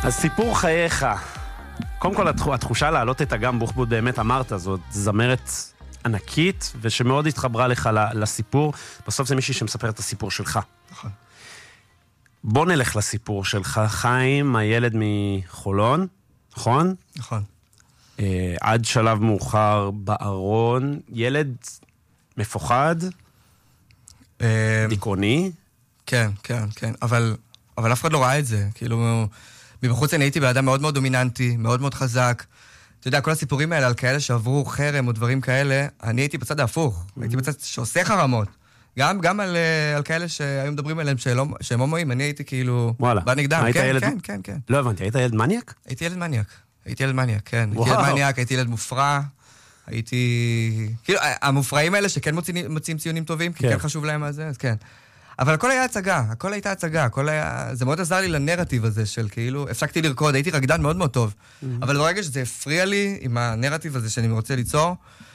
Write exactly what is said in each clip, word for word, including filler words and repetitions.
אז סיפור חייך. קודם כל, התחושה להעלות את אגם בוחבוט באמת אמרת, זאת זמרת ענקית, ושמאוד התחברה לך לסיפור. בסוף זה מישהי שמספר את הסיפור שלך. נכון. בוא נלך לסיפור שלך, חיים, הילד מחולון, נכון? נכון. אה, עד שלב מאוחר בארון, ילד מפוחד, אה, דיכאוני. כן, כן, כן, אבל, אבל אף אחד לא ראה את זה, כאילו, מבחוץ אני הייתי באדם מאוד מאוד דומיננטי, מאוד מאוד חזק, אתה יודע, כל הסיפורים האלה על כאלה שעברו חרם או דברים כאלה, אני הייתי בצד ההפוך, mm-hmm. הייתי בצד שעושה חרמות, גם, גם על, על כאלה שהיו מדברים עליהם שהם הומואים, אני הייתי כאילו, וואלה. בא נגדם, כן, ילד... כן, כן, כן. לא הבנתי, היית ילד מניאק? הייתי ילד מניאק, הייתי ילד מניאק, כן, וואו. הייתי ילד מניאק, הייתי ילד מופרע, הייתי, כאילו, המופרעים האלה שכן מוצאים, מוצאים ציונים טובים, כי כן. כן חשוב להם על זה, אז כן. אבל הכל היה הצגה, הכל הייתה הצגה, הכל היה... זה מאוד עזר לי לנרטיב הזה של כאילו, הפסקתי לרקוד, הייתי רקדן מאוד מאוד טוב. Mm-hmm. אבל ברגע שזה הפריע לי עם הנרטיב הזה שאני רוצה ליצור,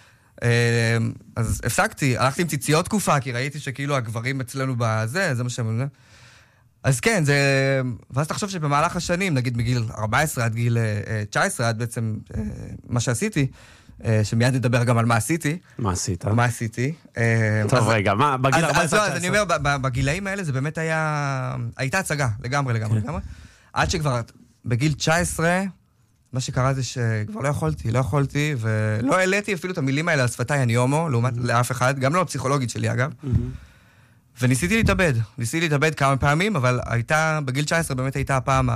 אז הפסקתי, הלכתי עם ציציות תקופה, כי ראיתי שכאילו הגברים אצלנו בזה, זה מה שהם... אז כן, זה... ואז תחשוב שבמהלך השנים, נגיד מגיל ארבע עשרה עד גיל תשע עשרה, עד בעצם מה שעשיתי, שמיד נדבר גם על מה עשיתי. מה עשית? מה עשיתי. טוב, רגע, מה, בגיל ארבע עשרה? אז אני אומר, בגילאים האלה זה באמת היה... הייתה הצגה, לגמרי, לגמרי, לגמרי. עד שכבר בגיל תשע עשרה, מה שקרה זה שכבר לא יכולתי, לא יכולתי, ולא העליתי אפילו את המילים האלה על שפתיי, אני הומו, לעומת לאף אחד, גם לא הפסיכולוגית שלי, אגב. וניסיתי להתאבד. ניסיתי להתאבד כמה פעמים, אבל הייתה, בגיל תשע עשרה באמת הייתה הפעם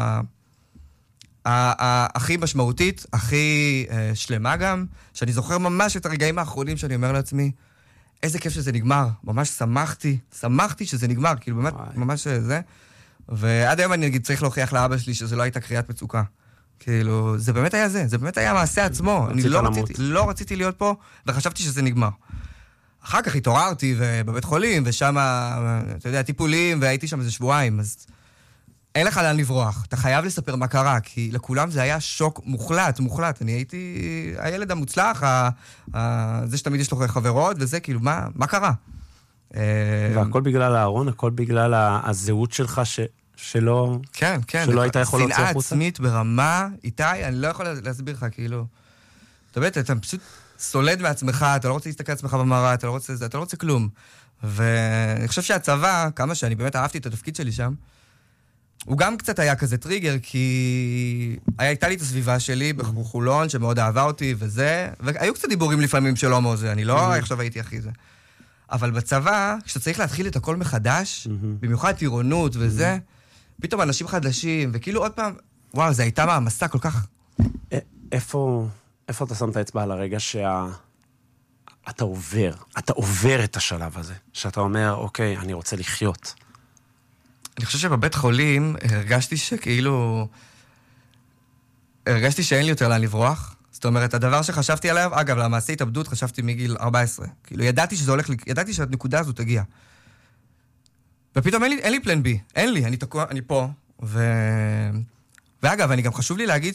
הכי משמעותית, הכי שלמה גם, שאני זוכר ממש את הרגעים האחרונים שאני אומר לעצמי, איזה כיף שזה נגמר, ממש שמחתי, שמחתי שזה נגמר, כאילו באמת, ממש זה, ועד היום אני נגיד צריך להוכיח לאבא שלי שזה לא הייתה קריאת מצוקה, כאילו, זה באמת היה זה, זה באמת היה המעשה עצמו, אני לא רציתי, לא רציתי להיות פה, וחשבתי שזה נגמר. אחר כך התעוררתי בבית חולים, ושם, אתה יודע, טיפולים, והייתי שם איזה שבועיים, אז אין לך לאן לברוח, אתה חייב לספר מה קרה, כי לכולם זה היה שוק מוחלט, מוחלט. אני הייתי הילד המוצלח, ה, ה, זה שתמיד יש לו חברות, וזה כאילו, מה, מה קרה? והכל בגלל הארון, הכל בגלל הזהות שלך ש, שלא, כן, כן, שלא היית יכול להוציא שנאה החוצה? עצמית ברמה, איתי, אני לא יכול להסביר לך, כאילו, אתה יודע, אתה פשוט סולד מעצמך, אתה לא רוצה להסתכל עצמך במראה, אתה לא רוצה זה, אתה לא רוצה כלום. ואני חושב שהצבא, כמה שאני באמת אהבתי את התפקיד שלי שם, הוא גם קצת היה כזה טריגר, כי הייתה לי את הסביבה שלי בחולון, שמאוד אהבה אותי וזה, והיו קצת דיבורים לפעמים של הומו זה, אני לא עכשיו הייתי הכי זה. אבל בצבא, כשאתה צריך להתחיל את הכל מחדש, במיוחד טירונות וזה, פתאום אנשים חדשים, וכאילו עוד פעם, וואו, זה הייתה מעמסה כל כך... איפה, איפה אתה שם את האצבע על הרגע שה... אתה עובר, אתה עובר את השלב הזה, שאתה אומר, אוקיי, אני רוצה לחיות. אני חושב שבבית חולים הרגשתי שכאילו... הרגשתי שאין לי יותר לאן לברוח. זאת אומרת, הדבר שחשבתי עליו, אגב, למעשה התאבדות חשבתי מגיל ארבע עשרה. כאילו, ידעתי שזה הולך, ידעתי שהנקודה הזו תגיע. ופתאום אין לי, אין לי פלן בי, אין לי, אני תקוע, אני פה. ו... ואגב, אני גם חשוב לי להגיד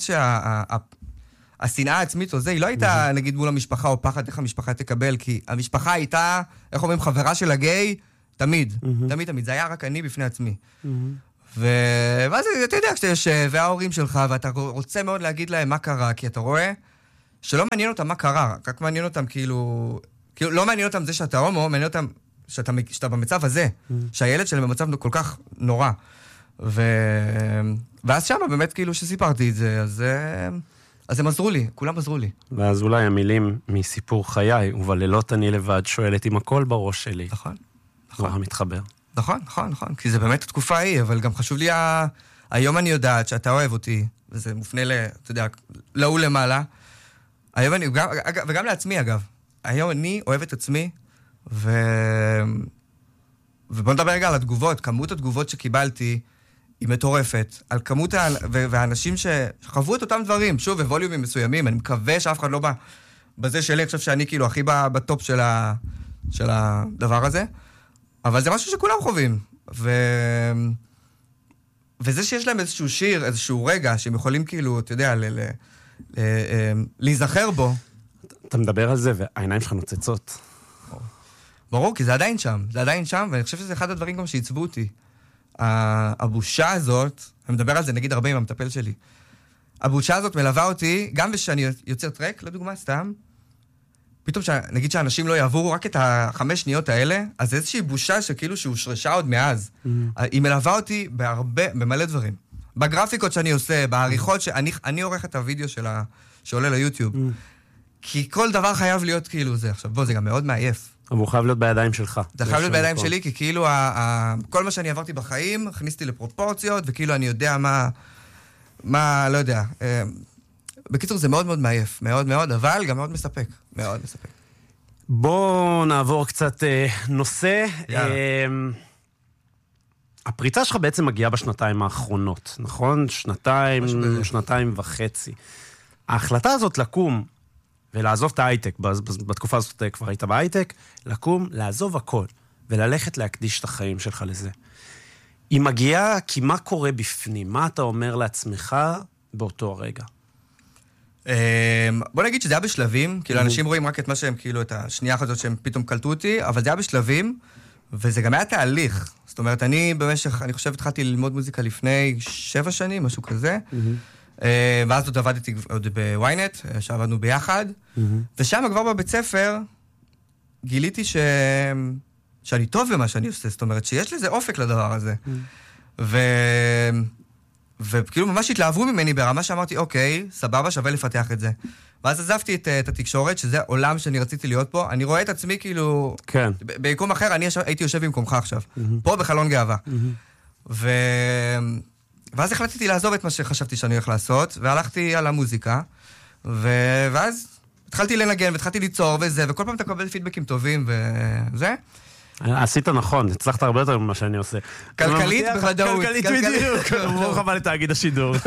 שהשנאה העצמית או זה, היא לא הייתה, נגיד, מול המשפחה או פחד איך המשפחה תקבל, כי המשפחה הייתה, איך אומרים, חברה של הגיי, תמיד, mm-hmm. תמיד, תמיד. זה היה רק אני בפני עצמי. Mm-hmm. ו... ואז אתה יודע, כשאתה יושב, וההורים שלך, ואתה רוצה מאוד להגיד להם מה קרה, כי אתה רואה שלא מעניין אותם מה קרה, רק מעניין אותם כאילו... כאילו, לא מעניין אותם זה שאתה הומו, מעניין אותם שאתה, שאתה במצב הזה, mm-hmm. שהילד שלהם במצב כל כך נורא. ו... ואז שם באמת כאילו שסיפרתי את זה, אז... אז הם עזרו לי, כולם עזרו לי. ואז אולי המילים מסיפור חיי, ובלילות אני לבד שואלת עם הכל בראש שלי. נכון. נורא מתחבר. נכון, נכון, נכון, כי זה באמת התקופה ההיא, אבל גם חשוב לי, ה... היום אני יודעת שאתה אוהב אותי, וזה מופנה ל... אתה יודע, להוא למעלה. היום אני, וגם, וגם לעצמי אגב, היום אני אוהב את עצמי, ו... ובוא נדבר רגע על התגובות, כמות התגובות שקיבלתי היא מטורפת, על כמות ה... ו... והאנשים שחוו את אותם דברים, שוב, בווליומים מסוימים, אני מקווה שאף אחד לא בא בזה שלי, אני חושב שאני כאילו הכי בטופ של, ה... של הדבר הזה, אבל זה משהו שכולם חווים, ו... וזה שיש להם איזשהו שיר, איזשהו רגע, שהם יכולים כאילו, אתה יודע, ל... ל... ל... להיזכר בו. אתה מדבר על זה, והעיניים שלך נוצצות. ברור, כי זה עדיין שם, זה עדיין שם, ואני חושב שזה אחד הדברים גם שעיצבו אותי. הבושה הזאת, אני מדבר על זה נגיד הרבה עם המטפל שלי. הבושה הזאת מלווה אותי, גם כשאני יוצר טרק, לדוגמה, סתם, פתאום נגיד שאנשים לא יעברו רק את החמש שניות האלה, אז זה איזושהי בושה שכאילו שהושרשה עוד מאז. היא מלווה אותי בהרבה, במלא דברים. בגרפיקות שאני עושה, בעריכות שאני אני עורך את הוידאו שלה, שעולה ליוטיוב. כי כל דבר חייב להיות כאילו זה. עכשיו, בוא, זה גם מאוד מעייף. אבל הוא חייב להיות בידיים שלך. זה חייב להיות בידיים שלי, כי כאילו כל מה שאני עברתי בחיים, הכניסתי לפרופורציות, וכאילו אני יודע מה, מה, לא יודע. בקיצור, זה מאוד מאוד מעייף, מאוד מאוד, אבל גם מאוד מספק, מאוד מספק. בואו נעבור קצת אה, נושא. אה, הפריצה שלך בעצם מגיעה בשנתיים האחרונות, נכון? שנתיים, שנתיים וחצי. ההחלטה הזאת לקום ולעזוב את ההייטק, בתקופה הזאת כבר היית בהייטק, לקום, לעזוב הכל, וללכת להקדיש את החיים שלך לזה. היא מגיעה, כי מה קורה בפנים? מה אתה אומר לעצמך באותו הרגע? בוא נגיד שזה היה בשלבים, כאילו אנשים רואים רק את מה שהם, כאילו את השנייה הזאת שהם פתאום קלטו אותי, אבל זה היה בשלבים, וזה גם היה תהליך. זאת אומרת, אני במשך, אני חושב, התחלתי ללמוד מוזיקה לפני שבע שנים, משהו כזה, ואז עוד עבדתי עוד בוויינט, שעבדנו ביחד, ושם כבר בבית ספר גיליתי ש... שאני טוב במה שאני עושה, זאת אומרת, שיש לזה אופק לדבר הזה. ו... וכאילו ממש התלהבו ממני ברמה שאמרתי, אוקיי, סבבה, שווה לפתח את זה. ואז עזבתי את, את התקשורת, שזה עולם שאני רציתי להיות פה. אני רואה את עצמי כאילו... כן. ביקום אחר, אני הייתי יושב במקומך עכשיו. פה בחלון גאווה. ו... ואז החלטתי לעזוב את מה שחשבתי שאני הולך לעשות, והלכתי על המוזיקה, ו... ואז התחלתי לנגן, והתחלתי ליצור וזה, וכל פעם אתה קבל פידבקים טובים וזה. עשית נכון, הצלחת הרבה יותר ממה שאני עושה. כלכלית בוודאות. כלכלית בדיוק. ברוך הבא לתאגיד השידור.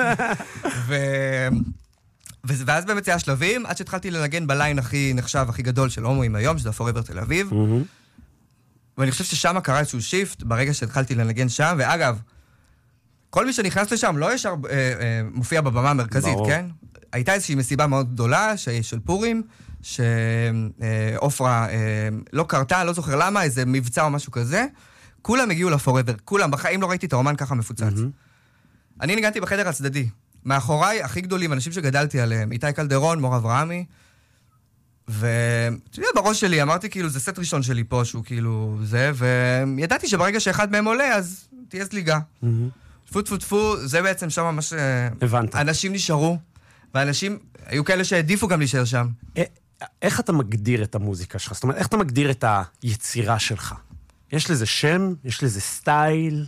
ואז באמת זה היה שלבים, עד שהתחלתי לנגן בליין הכי נחשב, הכי גדול של הומואים היום, שזה הפוראבר תל אביב. ואני חושב ששם קרה איזשהו שיפט, ברגע שהתחלתי לנגן שם, ואגב, כל מי שנכנס לשם לא ישר מופיע בבמה המרכזית, כן? הייתה איזושהי מסיבה מאוד גדולה של פורים, שאופרה לא קרתה, לא זוכר למה, איזה מבצע או משהו כזה. כולם הגיעו לפוראבר, כולם, בחיים לא ראיתי את האומן ככה מפוצץ. אני ניגנתי בחדר הצדדי. מאחוריי, הכי גדולים, אנשים שגדלתי עליהם, איתי קלדרון, מור אברהמי, ואתה יודע, בראש שלי, אמרתי כאילו, זה סט ראשון שלי פה, שהוא כאילו זה, וידעתי שברגע שאחד מהם עולה, אז תהיה זליגה. טפו טפו טפו, זה בעצם שם ממש... הבנת. אנשים נשארו, ואנשים, היו כאלה שהעדיפו גם להישאר שם. איך אתה מגדיר את המוזיקה שלך? זאת אומרת, איך אתה מגדיר את היצירה שלך? יש לזה שם? יש לזה סטייל?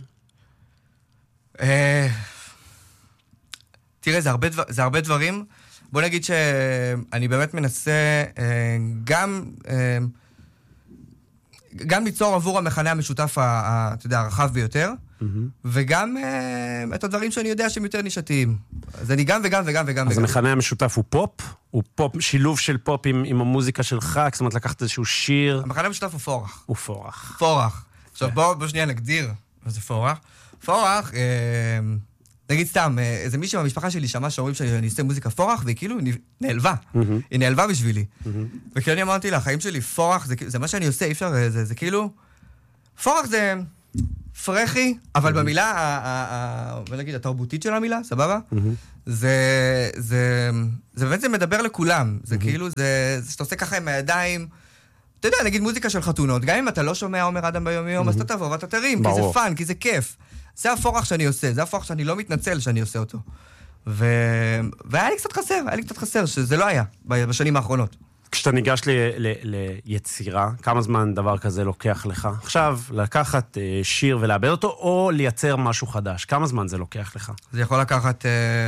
תראה, זה הרבה, דבר, זה הרבה דברים. בוא נגיד שאני באמת מנסה גם, גם ליצור עבור המכנה המשותף, אתה יודע, הרחב ביותר, mm-hmm. וגם את הדברים שאני יודע שהם יותר נישתיים. אז אני גם וגם וגם וגם. אז וגם. המכנה המשותף הוא פופ? הוא פופ, שילוב של פופ עם, עם המוזיקה שלך? זאת אומרת, לקחת איזשהו שיר? המכנה המשותף הוא פורח. הוא פורח. פורח. עכשיו בוא, בוא שנייה נגדיר מה זה פורח. פורח, אה, נגיד סתם, איזה מישהו במשפחה שלי שמע שאומרים שאני עושה מוזיקה פורח, והיא כאילו נעלבה. Mm-hmm. היא נעלבה בשבילי. Mm-hmm. וכאילו אני אמרתי לה, החיים שלי פורח, זה, זה מה שאני עושה, אי אפשר, זה, זה כאילו... פורח זה פרחי, אבל mm-hmm. במילה, ה, ה, ה, בוא נגיד, התרבותית של המילה, סבבה? Mm-hmm. זה, זה, זה באמת זה מדבר לכולם. זה mm-hmm. כאילו, זה, זה שאתה עושה ככה עם הידיים... אתה יודע, נגיד מוזיקה של חתונות, גם אם אתה לא שומע עומר אדם ביום יום, אז אתה תבוא ואתה תרים, כי זה פאן, כי זה כיף. זה הפורח שאני עושה, זה הפורח שאני לא מתנצל שאני עושה אותו. ו... והיה לי קצת חסר, היה לי קצת חסר, שזה לא היה בשנים האחרונות. כשאתה ניגש ל... ל... ליצירה, כמה זמן דבר כזה לוקח לך? עכשיו, לקחת שיר ולאבד אותו, או לייצר משהו חדש? כמה זמן זה לוקח לך? זה יכול לקחת,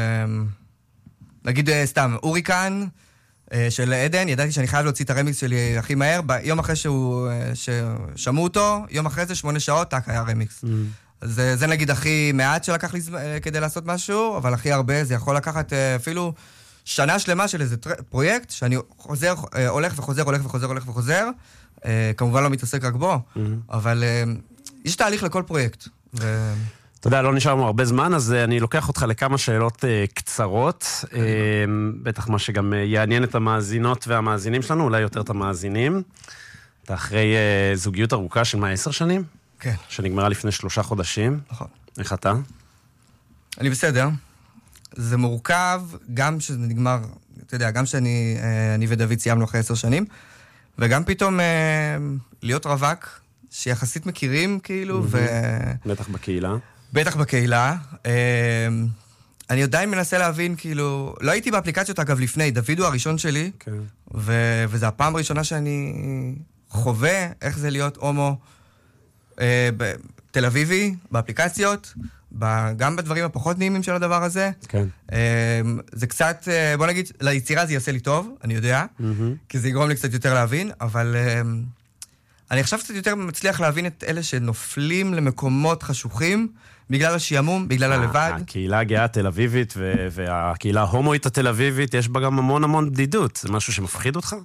נגיד סתם, אוריקן, של עדן, ידעתי שאני חייב להוציא את הרמיקס שלי הכי מהר, יום אחרי שהוא, ששמעו אותו, יום אחרי זה שמונה שעות, טק, היה רמיקס. זה, זה נגיד הכי מעט שלקח לי כדי לעשות משהו, אבל הכי הרבה, זה יכול לקחת אפילו שנה שלמה של איזה פרויקט, שאני חוזר, הולך וחוזר, הולך וחוזר, הולך וחוזר, כמובן לא מתעסק רק בו, אבל יש תהליך לכל פרויקט. ו... אתה יודע, לא נשארנו הרבה זמן, אז אני לוקח אותך לכמה שאלות קצרות, בטח מה שגם יעניין את המאזינות והמאזינים שלנו, אולי יותר את המאזינים. אתה אחרי זוגיות ארוכה של מה, עשר שנים? כן. שנגמרה לפני שלושה חודשים. נכון. איך אתה? אני בסדר. זה מורכב, גם שזה נגמר, אתה יודע, גם שאני אני ודוד סיימנו אחרי עשר שנים, וגם פתאום להיות רווק, שיחסית מכירים, כאילו, ו... בטח בקהילה. בטח בקהילה. אני עדיין מנסה להבין, כאילו, לא הייתי באפליקציות, אגב, לפני, דוד הוא הראשון שלי, וזו הפעם הראשונה שאני חווה איך זה להיות הומו בתל אביבי, באפליקציות, גם בדברים הפחות נעימים של הדבר הזה. כן. זה קצת, בוא נגיד, ליצירה זה יעשה לי טוב, אני יודע, כי זה יגרום לי קצת יותר להבין, אבל אני עכשיו קצת יותר מצליח להבין את אלה שנופלים למקומות חשוכים, בגלל השיעמום, בגלל הלבד. הקהילה הגאה התל אביבית והקהילה ההומואית התל אביבית, יש בה גם המון המון בדידות. זה משהו שמפחיד אותך?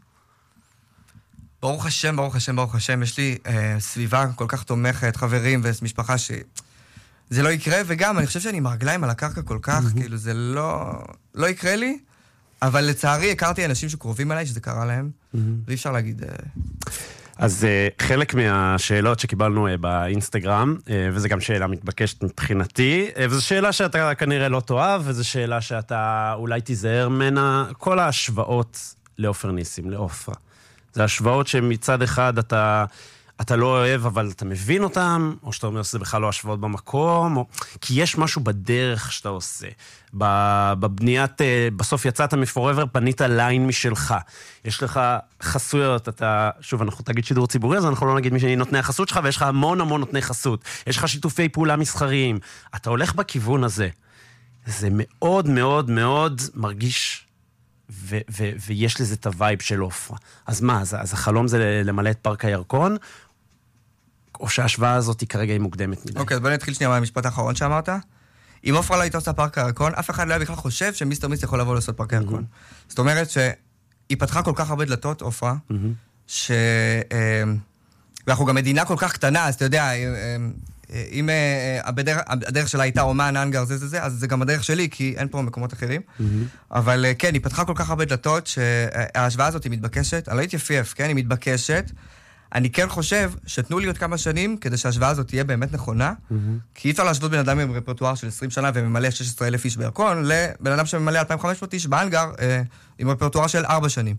ברוך השם, ברוך השם, ברוך השם. יש לי סביבה כל כך תומכת, חברים ומשפחה ש... זה לא יקרה, וגם אני חושב שאני עם הרגליים על הקרקע כל כך, כאילו זה לא... לא יקרה לי, אבל לצערי הכרתי אנשים שקרובים אליי, שזה קרה להם, ואי אפשר להגיד... אז uh, חלק מהשאלות שקיבלנו uh, באינסטגרם, uh, וזו גם שאלה מתבקשת מבחינתי, uh, וזו שאלה שאתה כנראה לא תאהב, וזו שאלה שאתה אולי תיזהר ממנה, כל ההשוואות לעופר ניסים, לעופרה. זה השוואות שמצד אחד אתה, אתה לא אוהב, אבל אתה מבין אותם, או שאתה אומר שזה בכלל לא השוואות במקום, או... כי יש משהו בדרך שאתה עושה. בבניית, בסוף יצאת מפוראבר, פנית ליין משלך. יש לך חסויות, אתה, שוב, אנחנו תגיד שידור ציבורי, אז אנחנו לא נגיד מי נותני החסות שלך, ויש לך המון המון נותני חסות. יש לך שיתופי פעולה מסחריים. אתה הולך בכיוון הזה. זה מאוד מאוד מאוד מרגיש, ו- ו- ויש לזה את הווייב של עופרה. אז מה, אז, אז החלום זה למלא את פארק הירקון, או שההשוואה הזאת היא כרגע היא מוקדמת מדי? אוקיי, אז בוא נתחיל שנייה מהמשפט האחרון שאמרת. אם עופרה לא הייתה עושה פארק הירקון, אף אחד לא היה בכלל חושב שמיסטר מיסט יכול לבוא לעשות פארק הירקון. זאת אומרת שהיא פתחה כל כך הרבה דלתות, עופרה, ש... ואנחנו גם מדינה כל כך קטנה, אז אתה יודע, אם הדרך שלה הייתה אומן, אנגר, זה זה זה, אז זה גם הדרך שלי, כי אין פה מקומות אחרים. אבל כן, היא פתחה כל כך הרבה דלתות, שההשוואה הזאת היא מתבקשת, אני לא התייפייף, כן, היא מתבקשת. אני כן חושב שתנו לי עוד כמה שנים, כדי שההשוואה הזאת תהיה באמת נכונה, כי אי אפשר להשוות בן אדם עם רפרטואר של עשרים שנה וממלא שש עשרה אלף איש בירקון, לבן אדם שממלא אלפיים וחמש מאות איש באנגר, עם רפרטואר של ארבע שנים.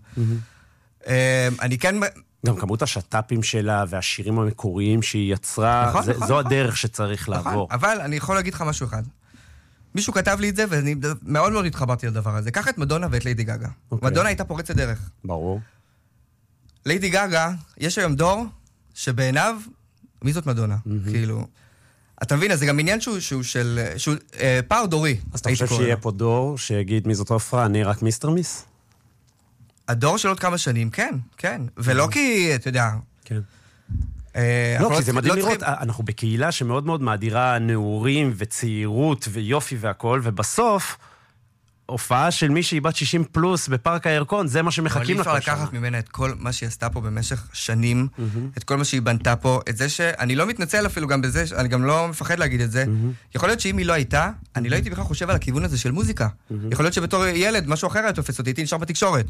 אני כן... גם כמות השטאפים שלה והשירים המקוריים שהיא יצרה, נכון, זה, נכון, זו נכון. הדרך שצריך לעבור. נכון, אבל אני יכול להגיד לך משהו אחד. מישהו כתב לי את זה, ואני מאוד מאוד התחברתי לדבר הזה. קח את מדונה ואת ליידי גגה. Okay. מדונה הייתה פורצת דרך. ברור. ליידי גגה, יש היום דור שבעיניו, מי זאת מדונה? Mm-hmm. כאילו... אתה מבין, אז זה גם עניין שהוא, שהוא של... שהוא אה, פער דורי. אז אתה חושב שיהיה פה דור שיגיד מי זאת עופרה, אני רק מיסטר מיס? הדור של עוד כמה שנים, כן, כן. ולא כי, אתה יודע... כן. לא, כי זה מדהים לראות, אנחנו בקהילה שמאוד מאוד מאדירה נעורים וצעירות ויופי והכל, ובסוף, הופעה של מישהי בת שישים פלוס בפארק הירקון, זה מה שמחכים לכל שנה. אבל אי אפשר לקחת ממנה את כל מה שהיא עשתה פה במשך שנים, את כל מה שהיא בנתה פה, את זה שאני לא מתנצל אפילו גם בזה, אני גם לא מפחד להגיד את זה. יכול להיות שאם היא לא הייתה, אני לא הייתי בכלל חושב על הכיוון הזה של מוזיקה. יכול להיות שבתור ילד, משהו אחר היה תופס אותי, הייתי נשאר בתקשורת.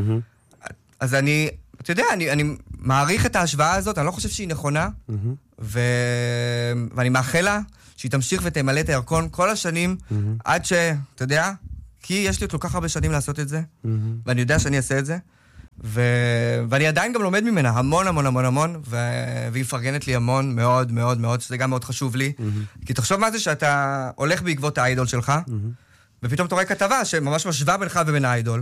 אז אני, אתה יודע, אני, אני מעריך את ההשוואה הזאת, אני לא חושב שהיא נכונה, ו... ואני מאחל לה שהיא תמשיך ותמלא את הירקון כל השנים, עד ש, אתה יודע, כי יש לי עוד כל כך הרבה שנים לעשות את זה, ואני יודע שאני אעשה את זה, ו... ואני עדיין גם לומד ממנה המון המון המון המון, ו... והיא מפרגנת לי המון מאוד מאוד מאוד, שזה גם מאוד חשוב לי, כי תחשוב מה זה שאתה הולך בעקבות האיידול שלך, ופתאום אתה רואה כתבה שממש משווה בינך ובין האיידול,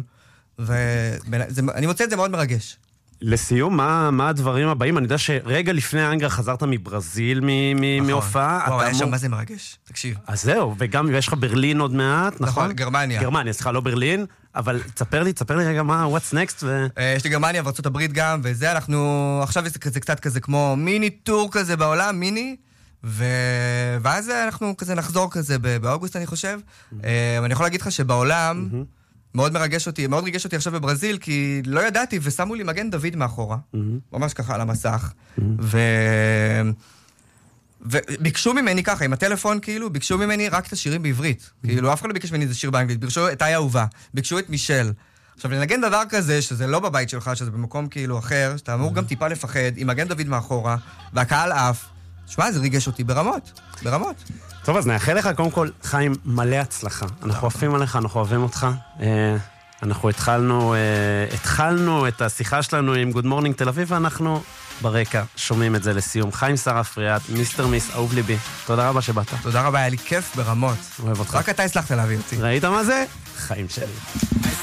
ואני מוצא את זה מאוד מרגש. לסיום, מה, מה הדברים הבאים? אני יודע שרגע לפני האנגר חזרת מברזיל מהופעה. וואו, היה שם מה זה מרגש, תקשיב. אז זהו, וגם יש לך ברלין עוד מעט, נכון? נכון, גרמניה. גרמניה, סליחה, לא ברלין, אבל תספר לי, תספר לי רגע מה, what's next ו... יש לי גרמניה וארצות הברית גם, וזה אנחנו, עכשיו יש כזה קצת כזה כמו מיני טור כזה בעולם, מיני, ואז אנחנו כזה נחזור כזה באוגוסט, אני חושב. אני יכול להגיד לך שבעולם... מאוד מרגש אותי, מאוד ריגש אותי עכשיו בברזיל, כי לא ידעתי, ושמו לי מגן דוד מאחורה, mm-hmm. ממש ככה על המסך, mm-hmm. ו... וביקשו ממני ככה, עם הטלפון כאילו, ביקשו ממני רק את השירים בעברית, mm-hmm. כאילו אף אחד לא ביקש ממני איזה שיר באנגלית, ביקשו את איי אהובה, ביקשו את מישל. עכשיו, לנגן דבר כזה, שזה לא בבית שלך, שזה במקום כאילו אחר, שאתה אמור mm-hmm. גם טיפה לפחד, עם מגן דוד מאחורה, והקהל אף, שמע, זה ריגש אותי ברמות, ברמות. טוב, אז נאחל לך, קודם כל, חיים, מלא הצלחה. אנחנו אוהבים עליך, אנחנו אוהבים אותך. אנחנו התחלנו, התחלנו את השיחה שלנו עם Good Morning תל אביב, ואנחנו ברקע שומעים את זה לסיום. חיים שר אפריאט, מיסטר מיס, אהוב ליבי. תודה רבה שבאת. תודה רבה, היה לי כיף ברמות. אוהב אותך. רק אתה הצלחת להביא אותי. ראית מה זה? חיים שלי.